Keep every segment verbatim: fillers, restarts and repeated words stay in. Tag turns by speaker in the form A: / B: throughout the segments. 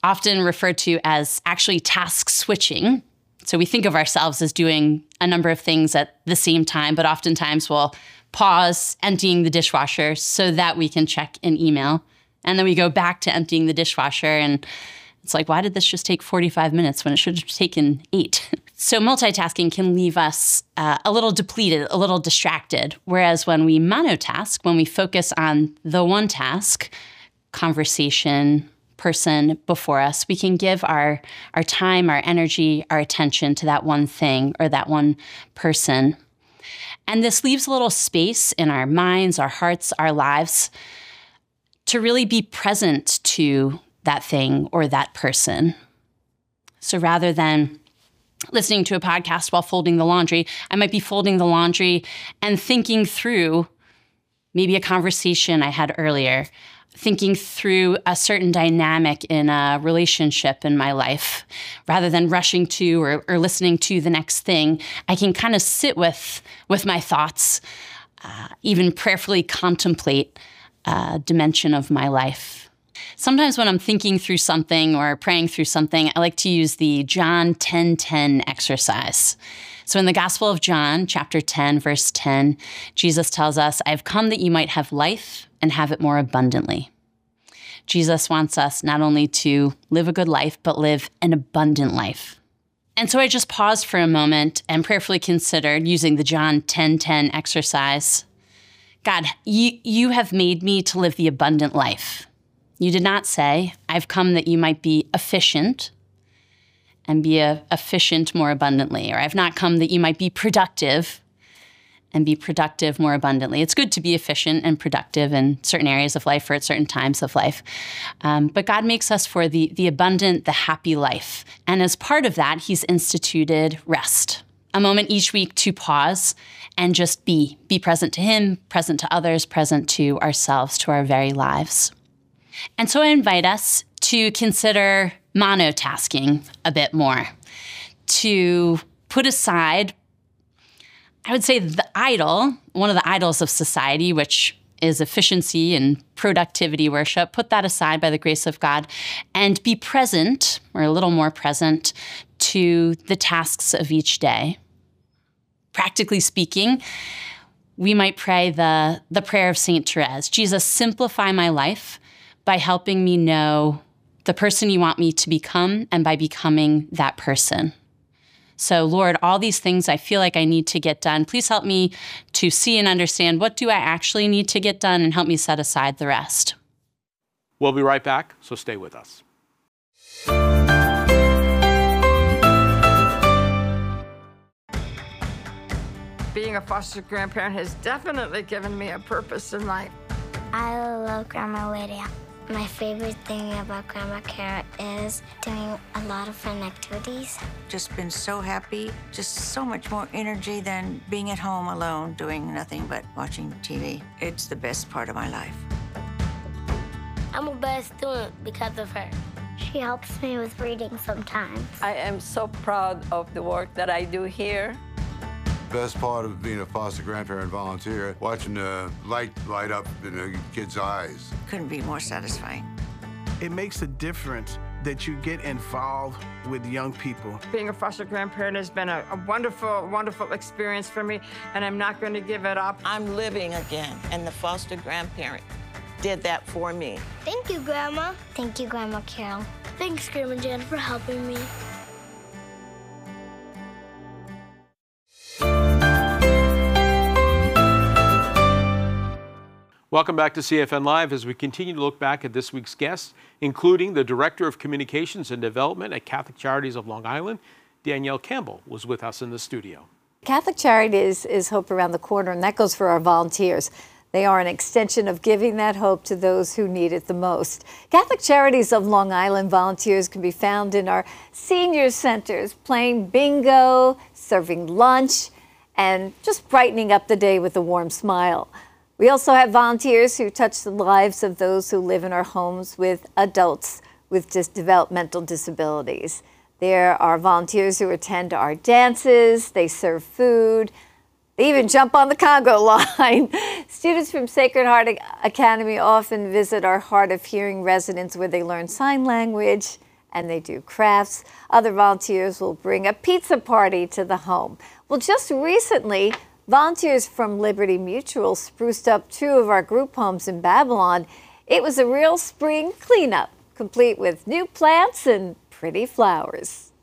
A: often referred to as actually task switching. So we think of ourselves as doing a number of things at the same time, but oftentimes we'll pause emptying the dishwasher so that we can check an email. And then we go back to emptying the dishwasher, and it's like, why did this just take forty-five minutes when it should have taken eight? So multitasking can leave us uh, a little depleted, a little distracted. Whereas when we monotask, when we focus on the one task, conversation, person before us, we can give our, our time, our energy, our attention to that one thing or that one person. And this leaves a little space in our minds, our hearts, our lives to really be present to that thing or that person. So rather than listening to a podcast while folding the laundry, I might be folding the laundry and thinking through maybe a conversation I had earlier, thinking through a certain dynamic in a relationship in my life. Rather than rushing to or, or listening to the next thing, I can kind of sit with, with my thoughts, uh, even prayerfully contemplate a dimension of my life. Sometimes when I'm thinking through something or praying through something, I like to use the John ten ten exercise. So in the Gospel of John, chapter ten, verse ten, Jesus tells us, "I've come that you might have life and have it more abundantly." Jesus wants us not only to live a good life, but live an abundant life. And so I just paused for a moment and prayerfully considered using the John ten ten exercise. God, you, you have made me to live the abundant life. You did not say, "I've come that you might be efficient and be a, efficient more abundantly," or "I've not come that you might be productive and be productive more abundantly." It's good to be efficient and productive in certain areas of life or at certain times of life. Um, but God makes us for the, the abundant, the happy life. And as part of that, he's instituted rest. A moment each week to pause and just be. Be present to him, present to others, present to ourselves, to our very lives. And so I invite us to consider monotasking a bit more, to put aside, I would say, the idol, one of the idols of society, which is efficiency and productivity worship. Put that aside by the grace of God and be present, or a little more present, to the tasks of each day. Practically speaking, we might pray the, the prayer of Saint Therese. Jesus, simplify my life by helping me know the person you want me to become and by becoming that person. So Lord, all these things I feel like I need to get done, please help me to see and understand what do I actually need to get done and help me set aside the rest.
B: We'll be right back, so stay with us.
C: Being a foster grandparent has definitely given me a purpose in life.
D: I love Grandma Lydia. My favorite thing about Grandma Kara is doing a lot of fun activities.
E: Just been so happy, just so much more energy than being at home alone, doing nothing but watching T V. It's the best part of my life.
D: I'm a best student because of her. She helps me with reading sometimes.
C: I am so proud of the work that I do here.
F: Best part of being a foster grandparent volunteer, watching the light light up in the kids' eyes.
E: Couldn't be more satisfying.
G: It makes a difference that you get involved with young people.
C: Being a foster grandparent has been a, a wonderful, wonderful experience for me, and I'm not going to give it up.
H: I'm living again, and the foster grandparent did that for me.
D: Thank you, Grandma. Thank you, Grandma Carol. Thanks, Grandma Jen, for helping me.
B: Welcome back to C F N Live as we continue to look back at this week's guests, including the Director of Communications and Development at Catholic Charities of Long Island. Danielle Campbell was with us in the studio.
I: Catholic Charities is hope around the corner, and that goes for our volunteers. They are an extension of giving that hope to those who need it the most. Catholic Charities of Long Island volunteers can be found in our senior centers, playing bingo, serving lunch, and just brightening up the day with a warm smile. We also have volunteers who touch the lives of those who live in our homes with adults with just developmental disabilities. There are volunteers who attend our dances, they serve food, they even jump on the Congo line. Students from Sacred Heart Academy often visit our Hard of Hearing residents where they learn sign language and they do crafts. Other volunteers will bring a pizza party to the home. Well, just recently, volunteers from Liberty Mutual spruced up two of our group homes in Babylon. It was a real spring cleanup, complete with new plants and pretty flowers.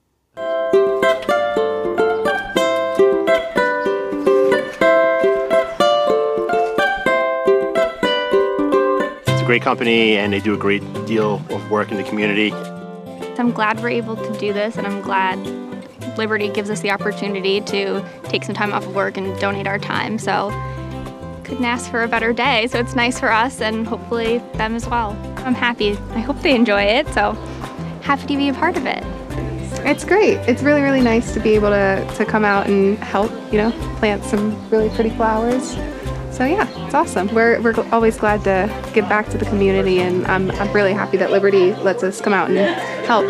J: It's a great company, and they do a great deal of work in the community.
K: I'm glad we're able to do this, and I'm glad Liberty gives us the opportunity to take some time off of work and donate our time. So couldn't ask for a better day. So it's nice for us and hopefully them as well. I'm happy. I hope they enjoy it. So happy to be a part of it.
L: It's great. It's really, really nice to be able to, to come out and help, you know, plant some really pretty flowers. So yeah, it's awesome. We're, we're always glad to give back to the community, and I'm, I'm really happy that Liberty lets us come out and help.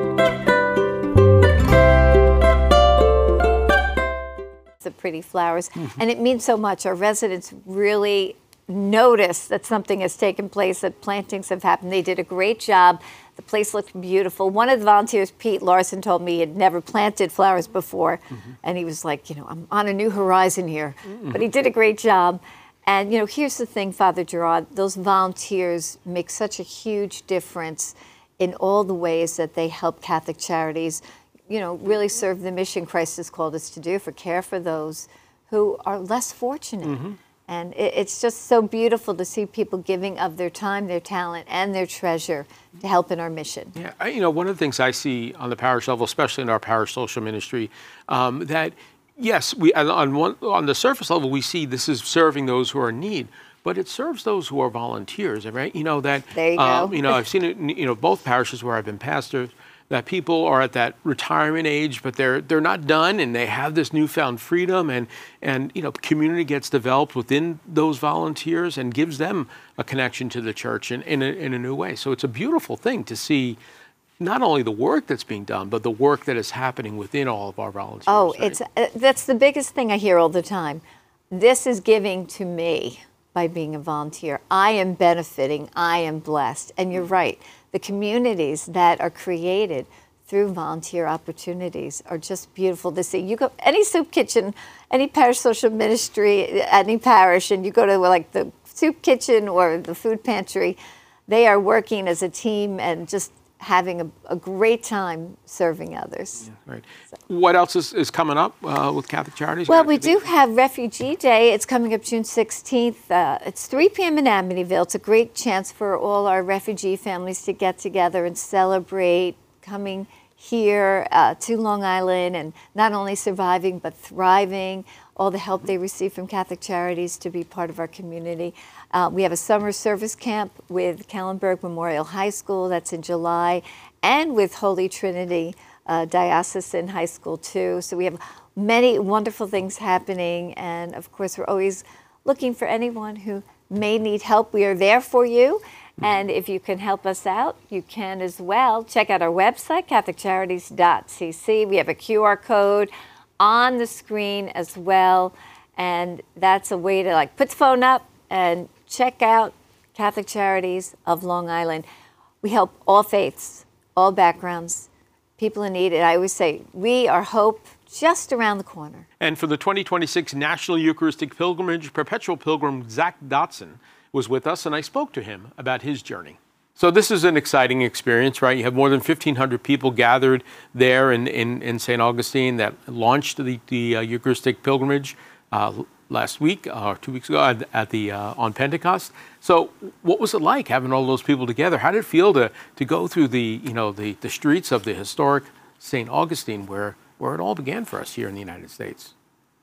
I: The pretty flowers, mm-hmm. and it means so much. Our residents really notice that something has taken place, that plantings have happened. They did a great job. The place looked beautiful. One of the volunteers, Pete Larson, told me he had never planted flowers before, mm-hmm. and he was like, you know, I'm on a new horizon here. Mm-hmm. But he did a great job. And, you know, here's the thing, Father Gerard, those volunteers make such a huge difference in all the ways that they help Catholic Charities, you know, really serve the mission Christ has called us to do, for care for those who are less fortunate. Mm-hmm. And it, it's just so beautiful to see people giving of their time, their talent, and their treasure to help in our mission.
B: Yeah, I, you know, one of the things I see on the parish level, especially in our parish social ministry, um, that yes, we on one on the surface level we see this is serving those who are in need, but it serves those who are volunteers, right? You know that.
I: There you
B: um,
I: go.
B: You know, I've seen it. In, you know, both parishes where I've been pastor, that people are at that retirement age, but they're they're not done, and they have this newfound freedom, and and you know, community gets developed within those volunteers and gives them a connection to the church in in a, in a new way. So it's a beautiful thing to see. Not only the work that's being done, but the work that is happening within all of our volunteers.
I: Oh,
B: right?
I: it's uh, that's the biggest thing I hear all the time. This is giving to me by being a volunteer. I am benefiting. I am blessed. And you're right. The communities that are created through volunteer opportunities are just beautiful to see. You go any soup kitchen, any parish social ministry, any parish, and you go to like the soup kitchen or the food pantry, they are working as a team and just having a, a great time serving others.
B: Yeah, right. So. What else is, is coming up uh, with Catholic Charities?
I: Well, we do have Refugee Day. It's coming up June sixteenth. Uh, it's three p m in Amityville. It's a great chance for all our refugee families to get together and celebrate coming here uh, to Long Island and not only surviving but thriving, all the help they receive from Catholic Charities to be part of our community. Uh, we have a summer service camp with Kellenberg Memorial High School. That's in July, and with Holy Trinity uh, Diocesan High School too. So we have many wonderful things happening, and of course we're always looking for anyone who may need help. We are there for you, and if you can help us out, you can as well. Check out our website, catholic charities dot c c. We have a Q R code on the screen as well, and that's a way to like put the phone up and check out Catholic Charities of Long Island. We help all faiths, all backgrounds, people in need. And I always say, we are hope just around the corner.
B: And for the twenty twenty-six National Eucharistic Pilgrimage, Perpetual Pilgrim Zach Dotson was with us, and I spoke to him about his journey. So this is an exciting experience, right? You have more than fifteen hundred people gathered there in, in, in Saint Augustine that launched the, the uh, Eucharistic Pilgrimage uh, last week or two weeks ago at, at the uh, on Pentecost. So what was it like having all those people together? How did it feel to to go through the you know the, the streets of the historic Saint Augustine, where where it all began for us here in the United States?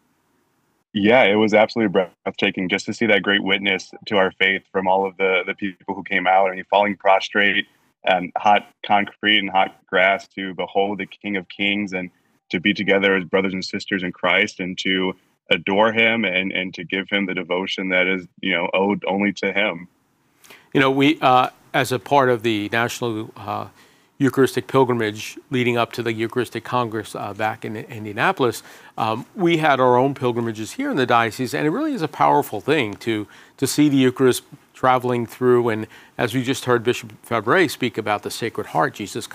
M: Yeah, it was absolutely breathtaking just to see that great witness to our faith from all of the, the people who came out. I mean, falling prostrate and hot concrete and hot grass to behold the King of Kings and to be together as brothers and sisters in Christ and to adore him and, and to give him the devotion that is, you know, owed only to him.
B: You know, we, uh, as a part of the National uh, Eucharistic Pilgrimage leading up to the Eucharistic Congress uh, back in Indianapolis, um, we had our own pilgrimages here in the diocese, and it really is a powerful thing to to see the Eucharist traveling through. And as we just heard Bishop Fabre speak about the Sacred Heart, Jesus